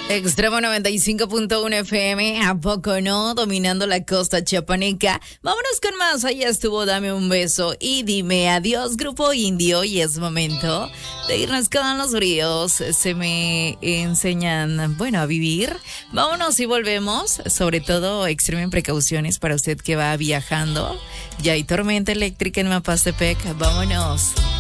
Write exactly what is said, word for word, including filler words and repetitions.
Extremo noventa y cinco punto uno F M, ¿a poco no? Dominando la costa chiapaneca. Vámonos con más. Allá estuvo Dame un beso y dime adiós, Grupo Indio. Y es momento de irnos con los bríos. Se me enseñan, bueno, a vivir. Vámonos y volvemos. Sobre todo, extremen precauciones para usted que va viajando. Ya hay tormenta eléctrica en Mapastepec. Vámonos.